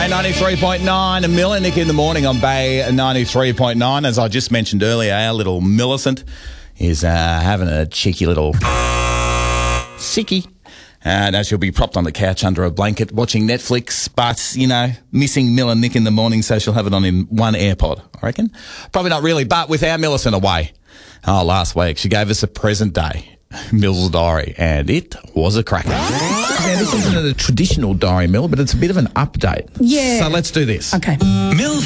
Bay 93.9, and Mill and Nick in the morning on Bay 93.9. As I just mentioned earlier, our little Millicent is having a cheeky little sickie. Now she'll be propped on the couch under a blanket watching Netflix, but, you know, missing Mill and Nick in the morning, so she'll have it on in one AirPod, I reckon. Probably not really, but with our Millicent away. Last week, she gave us a present day, Mill's diary, and it was a cracker. Now, this isn't a traditional diary, Mill, but it's a bit of an update. Yeah. So let's do this. Okay. Mill